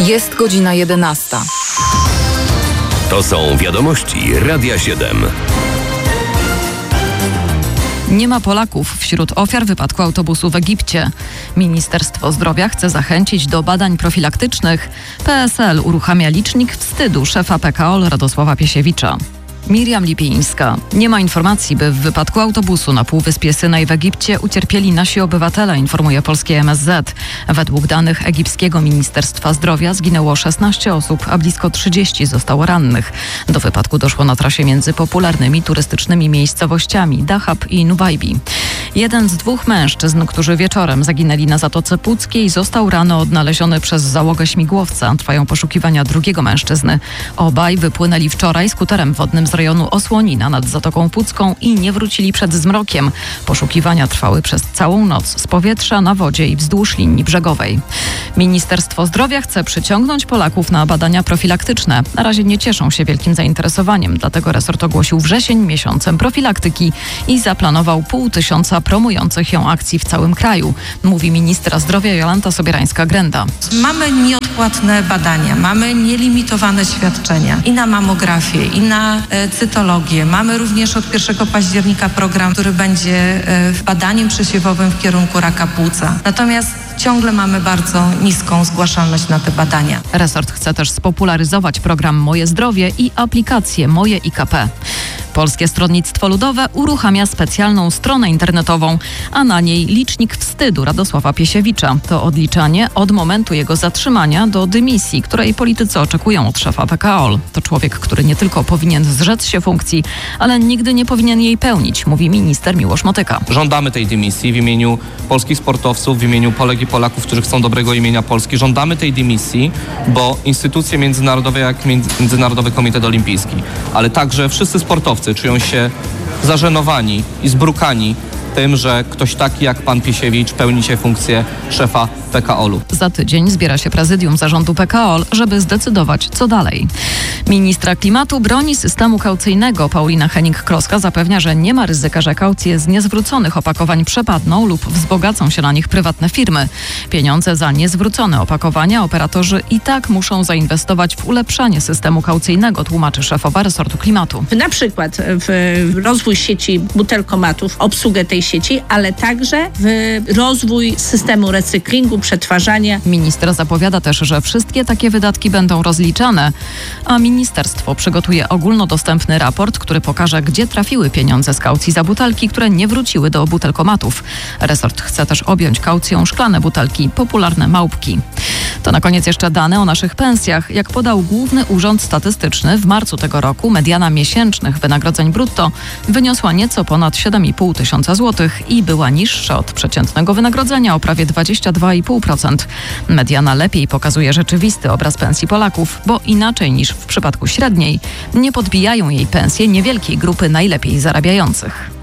Jest godzina 11. To są wiadomości Radia 7. Nie ma Polaków wśród ofiar wypadku autobusu w Egipcie. Ministerstwo Zdrowia chce zachęcić do badań profilaktycznych. PSL uruchamia licznik wstydu szefa PKOL Radosława Piesiewicza. Miriam Lipińska. Nie ma informacji, by w wypadku autobusu na Półwyspie Synaj w Egipcie ucierpieli nasi obywatele, informuje polskie MSZ. Według danych egipskiego Ministerstwa Zdrowia zginęło 16 osób, a blisko 30 zostało rannych. Do wypadku doszło na trasie między popularnymi turystycznymi miejscowościami Dahab i Nuwajbi. Jeden z dwóch mężczyzn, którzy wieczorem zaginęli na Zatoce Puckiej, został rano odnaleziony przez załogę śmigłowca. Trwają poszukiwania drugiego mężczyzny. Obaj wypłynęli wczoraj skuterem wodnym z rejonu Osłonina nad Zatoką Pucką i nie wrócili przed zmrokiem. Poszukiwania trwały przez całą noc z powietrza, na wodzie i wzdłuż linii brzegowej. Ministerstwo Zdrowia chce przyciągnąć Polaków na badania profilaktyczne. Na razie nie cieszą się wielkim zainteresowaniem, dlatego resort ogłosił wrzesień miesiącem profilaktyki i zaplanował 500 promujących ją akcji w całym kraju, mówi ministra zdrowia Jolanta Sobierańska-Grenda. Mamy nieodpłatne badania, mamy nielimitowane świadczenia i na mamografię, i na cytologię. Mamy również od 1 października program, który będzie badaniem przesiewowym w kierunku raka płuca. Natomiast ciągle mamy bardzo niską zgłaszalność na te badania. Resort chce też spopularyzować program Moje Zdrowie i aplikację Moje IKP. Polskie Stronnictwo Ludowe uruchamia specjalną stronę internetową, a na niej licznik wstydu Radosława Piesiewicza. To odliczanie od momentu jego zatrzymania do dymisji, której politycy oczekują od szefa PKOL. To człowiek, który nie tylko powinien zrzec się funkcji, ale nigdy nie powinien jej pełnić, mówi minister Miłosz Motyka. Żądamy tej dymisji w imieniu polskich sportowców, w imieniu Polek i Polaków, którzy chcą dobrego imienia Polski. Żądamy tej dymisji, bo instytucje międzynarodowe jak Międzynarodowy Komitet Olimpijski, ale także wszyscy sportowcy czują się zażenowani i zbrukani tym, że ktoś taki jak pan Piesiewicz pełni się funkcję szefa PKOL-u. Za tydzień zbiera się prezydium zarządu PKOL, żeby zdecydować, co dalej. Ministra klimatu broni systemu kaucyjnego. Paulina Hennig-Kloska zapewnia, że nie ma ryzyka, że kaucje z niezwróconych opakowań przepadną lub wzbogacą się na nich prywatne firmy. Pieniądze za niezwrócone opakowania operatorzy i tak muszą zainwestować w ulepszanie systemu kaucyjnego, tłumaczy szefowa resortu klimatu. Na przykład w rozwój sieci butelkomatów, obsługę tej sieci, ale także w rozwój systemu recyklingu, przetwarzania. Minister zapowiada też, że wszystkie takie wydatki będą rozliczane, a ministerstwo przygotuje ogólnodostępny raport, który pokaże, gdzie trafiły pieniądze z kaucji za butelki, które nie wróciły do butelkomatów. Resort chce też objąć kaucją szklane butelki, popularne małpki. To na koniec jeszcze dane o naszych pensjach. Jak podał Główny Urząd Statystyczny, w marcu tego roku mediana miesięcznych wynagrodzeń brutto wyniosła nieco ponad 7,5 tysiąca złotych i była niższa od przeciętnego wynagrodzenia o prawie 22,5%. Mediana lepiej pokazuje rzeczywisty obraz pensji Polaków, bo inaczej niż w przypadku średniej nie podbijają jej pensje niewielkiej grupy najlepiej zarabiających.